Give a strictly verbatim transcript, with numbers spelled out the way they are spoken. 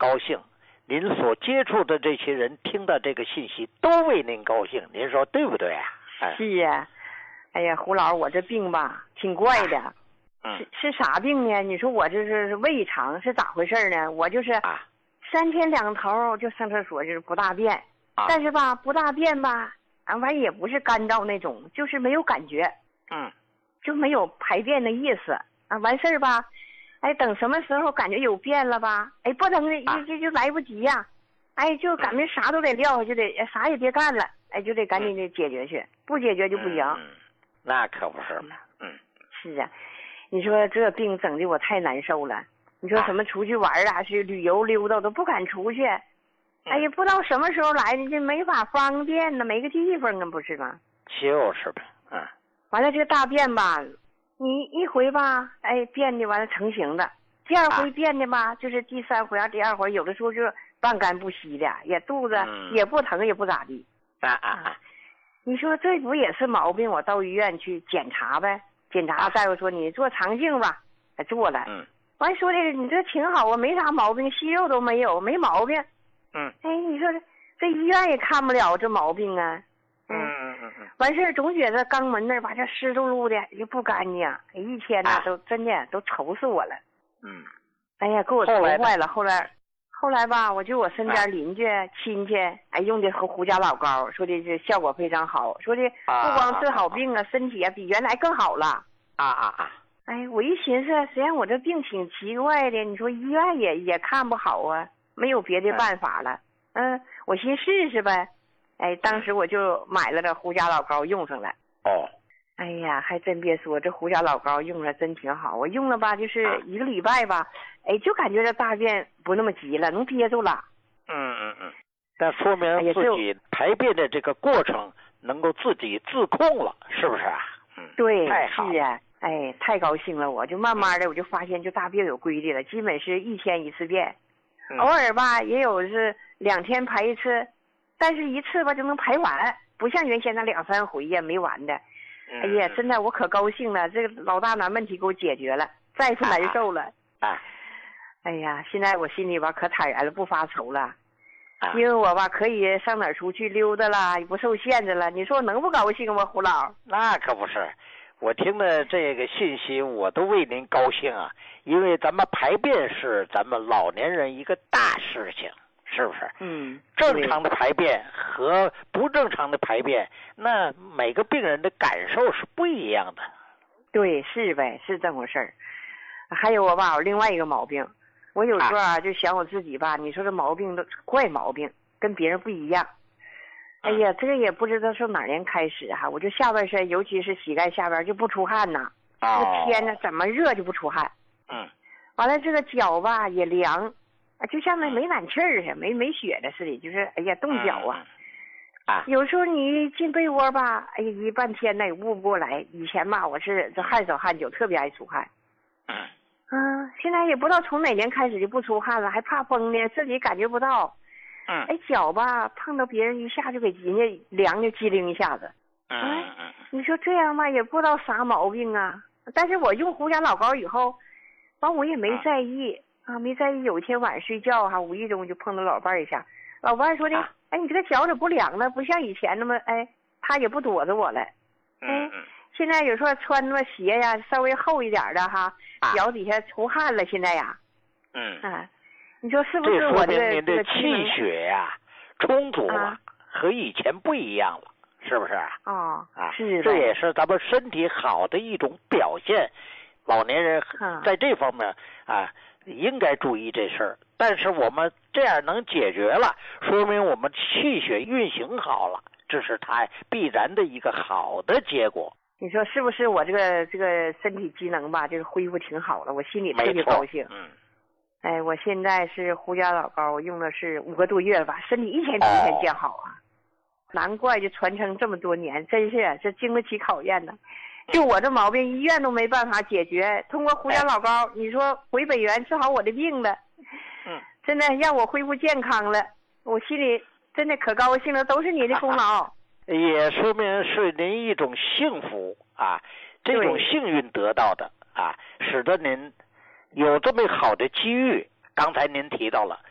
高兴，您所接触的这些人听到这个信息都为您高兴，您说对不对啊？ 哎、是呀，哎呀，胡老，我这病吧挺怪的，啊、是是啥病呢？你说我这是胃肠是咋回事呢？我就是三天两头就上厕所就是不大便，啊、但是吧不大便吧，啊完也不是干燥那种，就是没有感觉，嗯，就没有排便的意思啊。完事儿吧，哎，等什么时候感觉有便了吧，哎，不等就就就来不及呀、啊，哎，就赶明啥都得撂下，就得啥也别干了，哎，就得赶紧的解决去，不解决就不行。 嗯，那可不是嘛，嗯， 是啊，你说这病整的我太难受了。你说什么出去玩啊，去旅游溜达都不敢出去。哎呀，不知道什么时候来的，这没法方便呢，没个地方啊，不是吗？ 就是呗，嗯。 完了，这个大便吧，你一回吧，哎，便的完了成型的，第二回便的吧，啊、就是第三回啊，第二回有的时候就半干不稀的，也肚子、嗯、也不疼也不咋地。 啊啊啊！ 你说这不也是毛病？我到医院去检查呗，检查大夫说你做肠镜吧，还做了。嗯。完说的你这挺好啊，没啥毛病，息肉都没有，没毛病。 嗯。 哎，你说这这医院也看不了这毛病啊。 嗯嗯嗯嗯。 完事儿总觉得肛门那儿吧，这湿漉漉的就不干净，一天呐、啊、都真的都愁死我了。 嗯。 哎呀，给我愁坏了。后来，后来吧，我就我身边邻居、啊、亲戚，哎，用的胡胡家老膏，说的这效果非常好，说的不光治好病啊，啊身体啊比原来更好了。 啊啊啊！ 哎，我一寻思，实际上我这病挺奇怪的，你说医院也也看不好啊，没有别的办法了。嗯，我寻试试呗。哎，当时我就买了这胡家老膏用上了。 哦。 哎呀，还真别说，这胡家老膏用了真挺好。我用了吧，就是一个礼拜吧，哎，就感觉这大便不那么急了，能憋住了。 嗯嗯嗯。但说明自己排便的这个过程能够自己自控了，是不是啊？嗯。 对， 太好了。 是啊。哎，太高兴了！我就慢慢的，我就发现就大便有规律了，基本是一天一次便，嗯、偶尔吧也有是两天排一次，但是一次吧就能排完，不像原先那两三回呀没完的。嗯、哎呀，真的我可高兴了，这个老大难问题给我解决了，再不难受了。 啊啊、 哎呀，现在我心里吧可坦然了，不发愁了， 啊、 因为我吧可以上哪儿出去溜达啦，也不受限制了。你说我能不高兴吗，胡老？ 那可不是。我听了这个信息，我都为您高兴啊！因为咱们排便是咱们老年人一个大事情，是不是？ 嗯。 正常的排便和不正常的排便，那每个病人的感受是不一样的。 对，是呗，是这么回事儿。还有我吧，我另外一个毛病，我有时候啊就想我自己吧，你说这毛病都怪毛病，跟别人不一样。哎呀，这个也不知道从哪年开始哈、啊，我就下半身，尤其是膝盖下边就不出汗呐。这个天呢，怎么热就不出汗。 嗯。 完了，这个脚吧也凉，啊，就像那没暖气儿似的，没没雪的似的，就是哎呀冻脚啊。 啊。 有时候你进被窝吧，哎呀一半天呢也捂不过来。以前吧，我是这汗手汗脚，特别爱出汗。 嗯。 嗯，现在也不知道从哪年开始就不出汗了，还怕风呢，自己感觉不到。 嗯， 哎，脚吧碰到别人一下就给人家凉就机灵一下子。 嗯嗯嗯， 你说这样吧，也不知道啥毛病啊。但是我用胡家老膏以后，完我也没在意、嗯、啊，没在意。有一天晚上睡觉哈、啊，无意中就碰到老伴儿一下，老伴儿说的，啊、哎，你这个脚怎么不凉了？不像以前那么，哎，他也不躲着我了。 嗯嗯，现在有时候穿那鞋呀，稍微厚一点的哈，脚底下出汗了，现在呀。 嗯。 啊。你说是不是我这个您的气血呀、啊、充足了、啊，和以前不一样了，是不是啊？ 哦， 啊， 是的， 这也是咱们身体好的一种表现。老年人在这方面啊，应该注意这事儿。但是我们这样能解决了，说明我们气血运行好了，这是它必然的一个好的结果。 你说是不是我这个这个身体机能吧，就是恢复挺好了，我心里特别高兴。 嗯。 哎，我现在是胡家老膏，我用的是五个多月了吧，身体一天比一天变好啊，哦、难怪就传承这么多年，真是这经得起考验的。就我这毛病，医院都没办法解决，通过胡家老膏，你说回北园治好我的病了， 嗯， 真的让我恢复健康了，我心里真的可高兴了，都是你的功劳。 也说明是您一种幸福啊，这种幸运得到的啊，使得您有这么好的机遇，刚才您提到了